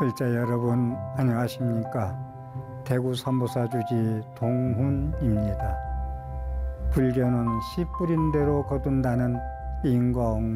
글자 여러분 안녕하십니까? 대구 선보사주지 동훈입니다. 불교는 씨 뿌린 대로 거둔다는 인과응보